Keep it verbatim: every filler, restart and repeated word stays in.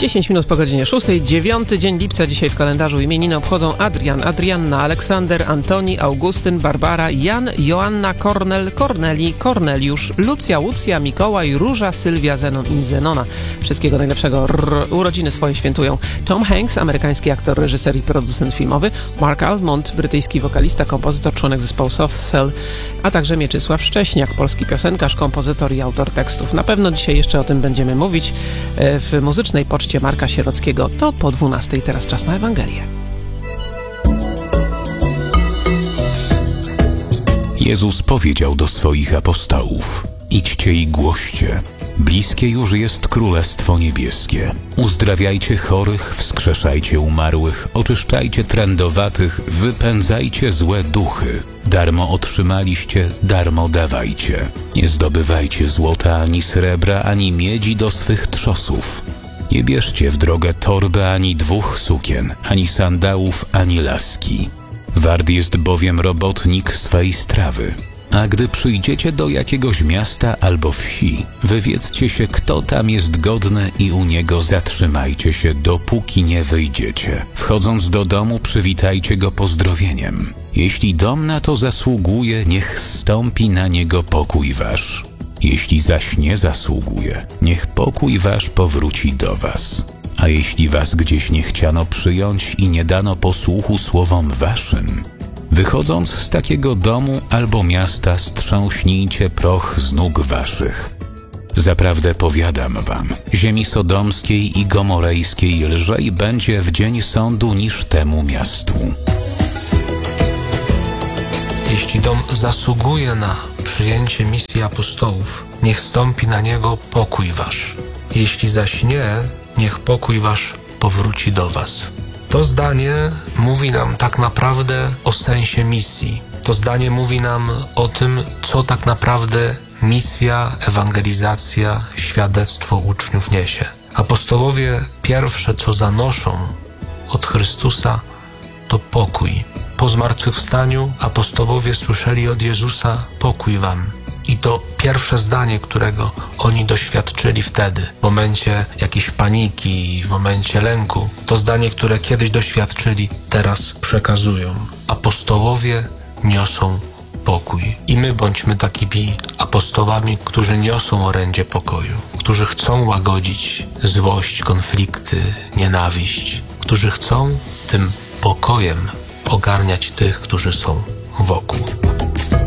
dziesięć minut po godzinie szóstej, dziewiąty dzień lipca. Dzisiaj w kalendarzu imieniny obchodzą Adrian, Adrianna, Aleksander, Antoni, Augustyn, Barbara, Jan, Joanna, Kornel, Korneli, Korneliusz, Lucja, Łucja, Mikołaj, Róża, Sylwia, Zenon i Zenona. Wszystkiego najlepszego. R- urodziny swoje świętują Tom Hanks, amerykański aktor, reżyser i producent filmowy, Mark Almond, brytyjski wokalista, kompozytor, członek zespołu Soft Cell, a także Mieczysław Szcześniak, polski piosenkarz, kompozytor i autor tekstów. Na pewno dzisiaj jeszcze o tym będziemy mówić w muzycznej poczcie Marka Sierockiego. To po dwunastej, teraz czas na Ewangelię. Jezus powiedział do swoich apostołów: idźcie i głoście. Bliskie już jest Królestwo Niebieskie. Uzdrawiajcie chorych, wskrzeszajcie umarłych, oczyszczajcie trędowatych, wypędzajcie złe duchy. Darmo otrzymaliście, darmo dawajcie. Nie zdobywajcie złota, ani srebra, ani miedzi do swych trzosów. Nie bierzcie w drogę torby, ani dwóch sukien, ani sandałów, ani laski. Wart jest bowiem robotnik swej strawy. A gdy przyjdziecie do jakiegoś miasta albo wsi, wywiedzcie się, kto tam jest godny i u niego zatrzymajcie się, dopóki nie wyjdziecie. Wchodząc do domu, przywitajcie go pozdrowieniem. Jeśli dom na to zasługuje, niech zstąpi na niego pokój wasz. Jeśli zaś nie zasługuje, niech pokój wasz powróci do was. A jeśli was gdzieś nie chciano przyjąć i nie dano posłuchu słowom waszym, wychodząc z takiego domu albo miasta, strząśnijcie proch z nóg waszych. Zaprawdę powiadam wam, ziemi sodomskiej i gomorejskiej lżej będzie w dzień sądu niż temu miastu. Jeśli dom zasługuje na przyjęcie misji apostołów, niech stąpi na niego pokój wasz. Jeśli zaś nie, niech pokój wasz powróci do was. To zdanie mówi nam tak naprawdę o sensie misji. To zdanie mówi nam o tym, co tak naprawdę misja, ewangelizacja, świadectwo uczniów niesie. Apostołowie pierwsze, co zanoszą od Chrystusa, to pokój. Po zmartwychwstaniu apostołowie słyszeli od Jezusa: pokój wam. I to pierwsze zdanie, którego oni doświadczyli wtedy, w momencie jakiejś paniki, w momencie lęku, to zdanie, które kiedyś doświadczyli, teraz przekazują. Apostołowie niosą pokój. I my bądźmy takimi apostołami, którzy niosą orędzie pokoju, którzy chcą łagodzić złość, konflikty, nienawiść, którzy chcą tym pokojem ogarniać tych, którzy są wokół.